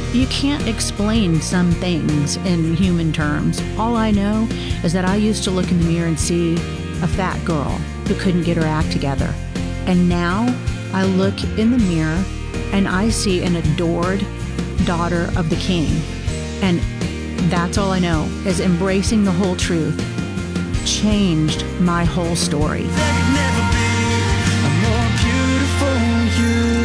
You can't explain some things in human terms. All I know is that I used to look in the mirror and see a fat girl who couldn't get her act together. And now I look in the mirror and I see an adored daughter of the King. And that's all I know, is embracing the whole truth changed my whole story. There could never be a more beautiful you.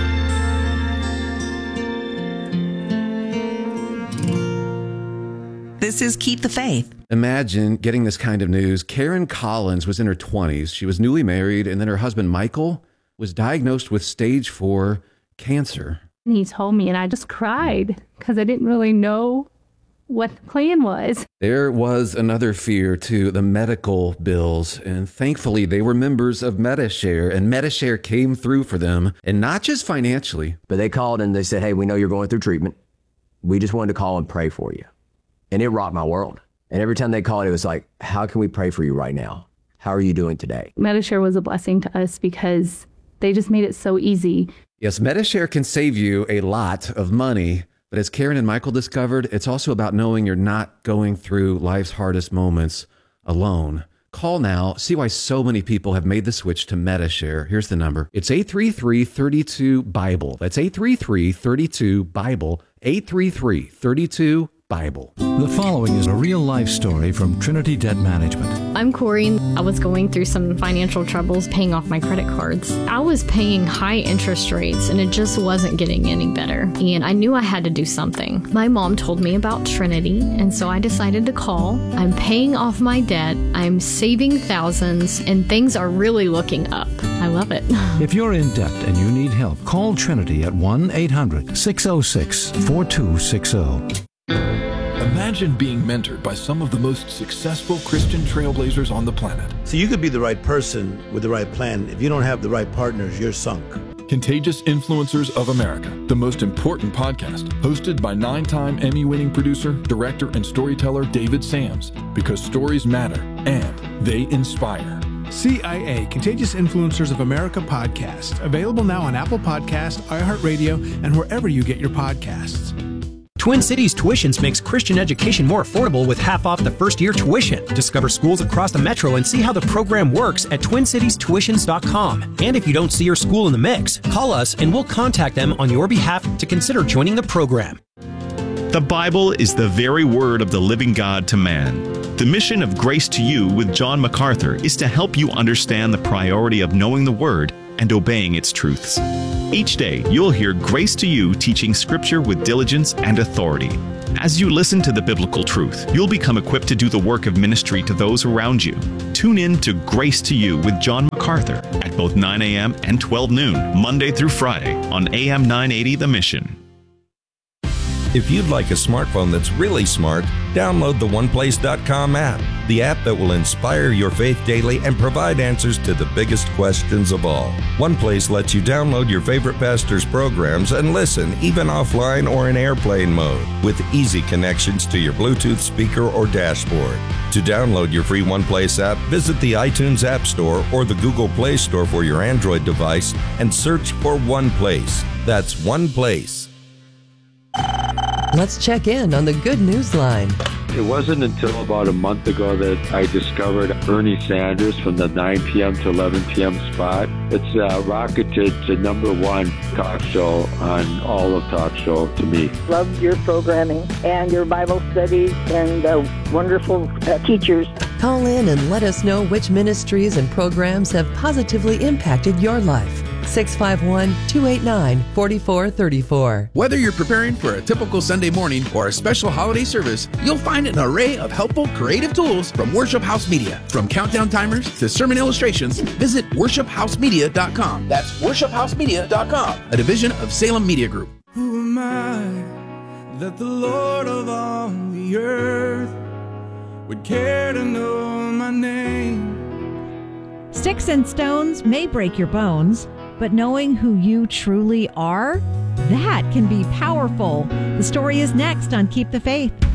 This is Keep the Faith. Imagine getting this kind of news. Karen Collins was in her 20s. She was newly married, and then her husband, Michael, was diagnosed with stage 4 cancer. And he told me, and I just cried because I didn't really know what the plan was. There was another fear, too, the medical bills. And thankfully, they were members of Medi-Share, and Medi-Share came through for them, and not just financially. But they called and they said, hey, we know you're going through treatment. We just wanted to call and pray for you. And it rocked my world. And every time they called, it was like, how can we pray for you right now? How are you doing today? Medi-Share was a blessing to us because they just made it so easy. Yes, Medi-Share can save you a lot of money. But as Karen and Michael discovered, it's also about knowing you're not going through life's hardest moments alone. Call now. See why so many people have made the switch to Medi-Share. Here's the number. It's 833-32-BIBLE. That's 833-32-BIBLE. 833-32-BIBLE. The following is a real-life story from Trinity Debt Management. I'm Corey. I was going through some financial troubles paying off my credit cards. I was paying high interest rates and it just wasn't getting any better. And I knew I had to do something. My mom told me about Trinity, and so I decided to call. I'm paying off my debt. I'm saving thousands, and things are really looking up. I love it. If you're in debt and you need help, call Trinity at 1-800-606-4260. Imagine being mentored by some of the most successful Christian trailblazers on the planet. So you could be the right person with the right plan. If you don't have the right partners, you're sunk. Contagious Influencers of America, the most important podcast, hosted by 9-time Emmy-winning producer, director, and storyteller David Sams, because stories matter and they inspire. CIA, Contagious Influencers of America podcast, available now on Apple Podcasts, iHeartRadio, and wherever you get your podcasts. Twin Cities Tuitions makes Christian education more affordable with half off the first-year tuition. Discover schools across the metro and see how the program works at TwinCitiesTuitions.com. And if you don't see your school in the mix, call us and we'll contact them on your behalf to consider joining the program. The Bible is the very word of the living God to man. The mission of Grace to You with John MacArthur is to help you understand the priority of knowing the Word and obeying its truths. Each day, you'll hear Grace to You teaching Scripture with diligence and authority. As you listen to the biblical truth, you'll become equipped to do the work of ministry to those around you. Tune in to Grace to You with John MacArthur at both 9 a.m. and 12 noon, Monday through Friday on AM 980 The Mission. If you'd like a smartphone that's really smart, download the OnePlace.com app, the app that will inspire your faith daily and provide answers to the biggest questions of all. OnePlace lets you download your favorite pastor's programs and listen, even offline or in airplane mode, with easy connections to your Bluetooth speaker or dashboard. To download your free OnePlace app, visit the iTunes App Store or the Google Play Store for your Android device and search for OnePlace. That's OnePlace. Let's check in on the Good News Line. It wasn't until about a month ago that I discovered Bernie Sanders from the 9 p.m. to 11 p.m. spot. It's rocketed to #1 talk show on all of talk show to me. Loved your programming and your Bible studies and wonderful teachers. Call in and let us know which ministries and programs have positively impacted your life. 651-289-4434. Whether you're preparing for a typical Sunday morning or a special holiday service, you'll find an array of helpful, creative tools from Worship House Media. From countdown timers to sermon illustrations, visit worshiphousemedia.com. That's worshiphousemedia.com, a division of Salem Media Group. Who am I that the Lord of all the earth would care to know my name? Sticks and stones may break your bones, but knowing who you truly are, that can be powerful. The story is next on Keep the Faith.